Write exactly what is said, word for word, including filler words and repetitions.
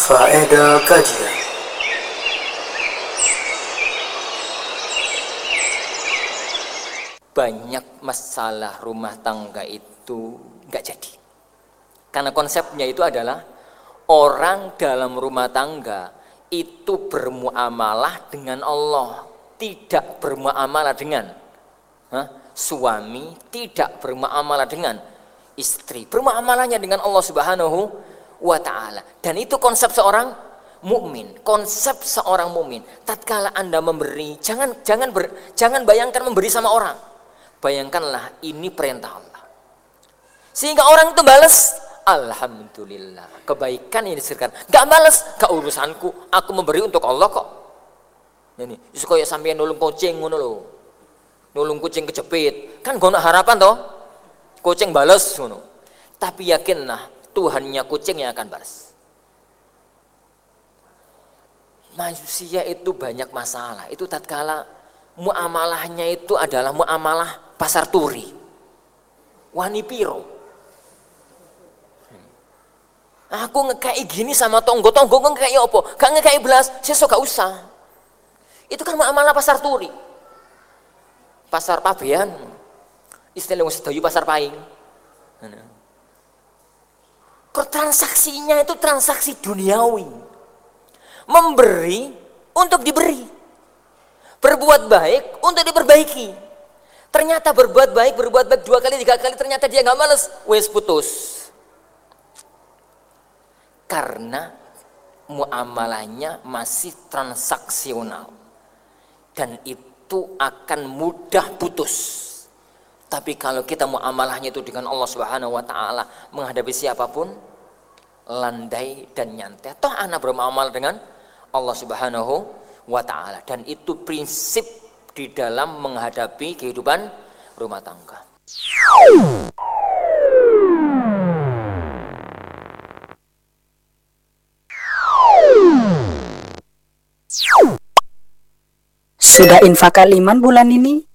Faedah kajian. Banyak masalah rumah tangga itu nggak jadi. Karena konsepnya itu adalah orang dalam rumah tangga itu bermuamalah dengan Allah, tidak bermuamalah dengan huh? suami, tidak bermuamalah dengan istri, bermuamalahnya dengan Allah Subhanahu wa Ta'ala. Dan itu konsep seorang mukmin, konsep seorang mukmin. Tatkala Anda memberi, jangan jangan ber, jangan bayangkan memberi sama orang. Bayangkanlah ini perintah Allah. Sehingga orang itu balas, alhamdulillah, kebaikan yang disirkan. Gak balas, gak urusanku, aku memberi untuk Allah kok. Ini, itu kayak sampeyan nulung kucing ngono lho. Nulung kucing kejepit, kan gak ada harapan toh. Kucing balas ngono. Tapi yakinlah Tuhannya kucing yang akan balas. Manusia itu banyak masalah. Itu tatkala muamalahnya itu adalah muamalah pasar turi. Wani piro. Aku ngekei gini sama tonggo-tonggo ngekei apa? Gak ngekei belas, sesuk gak usah. Itu kan muamalah pasar turi. Pasar pabean. Istilah wong sedayu pasar paing. Transaksinya itu transaksi duniawi. Memberi untuk diberi. Berbuat baik untuk diperbaiki. Ternyata berbuat baik, berbuat baik dua kali, tiga kali, ternyata dia nggak males, wes putus. Karena muamalahnya masih transaksional. Dan itu akan mudah putus. Tapi kalau kita muamalahnya itu dengan Allah Subhanahu wa Ta'ala, menghadapi siapapun, landai dan nyantai. Toh anak bermuamalah dengan Allah Subhanahu wa Ta'ala. Dan itu prinsip di dalam menghadapi kehidupan rumah tangga. Sudah infak kaliman bulan ini?